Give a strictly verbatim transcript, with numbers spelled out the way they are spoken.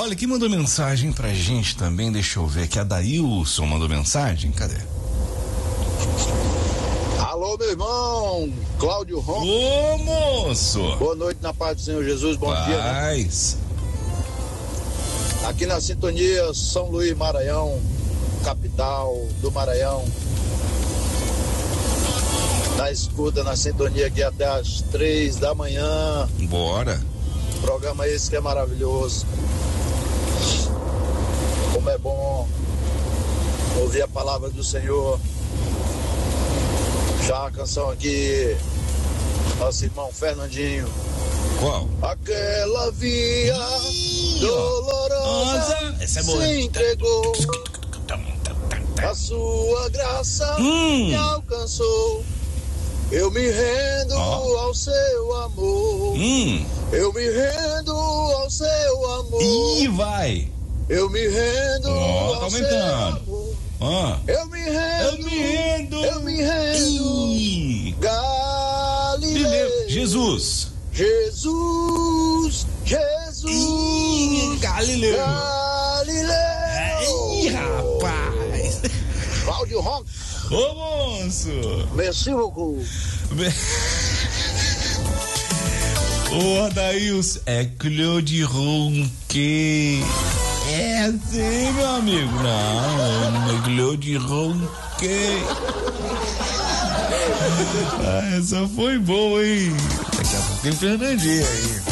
Olha, quem mandou mensagem pra gente também, deixa eu ver aqui, a Daílson mandou mensagem, cadê? Alô, meu irmão, Cláudio Ron. Ô, moço! Boa noite na paz do Senhor Jesus, bom dia. Paz. Né? Aqui na sintonia São Luís, Maranhão, capital do Maranhão. Na escuta, na sintonia aqui até as três da manhã. Bora. Programa esse que é maravilhoso. Como é bom ouvir a palavra do Senhor. Já a canção aqui, nosso irmão Fernandinho. Qual? Aquela via Ih, dolorosa essa é boa. Se entregou. A sua graça hum. me alcançou. Eu me rendo oh. ao seu amor. Hum. Eu me rendo ao seu amor. Ih, vai. Eu me rendo oh, ao tá seu amor. Ah. Eu me rendo. Eu me rendo. Eu me rendo. Ih. Galileu. Jesus. Jesus. Jesus. Ih, Galileu. Galileu. Ih, rapaz. Cláudio Ron. Ô, moço! Merci beaucoup. Ô, Adailson, é Claude Ronquet. É assim, meu amigo. Não, é Claude Ronquet. Ah, essa foi boa, hein? Daqui a pouco tem Fernandinho aí.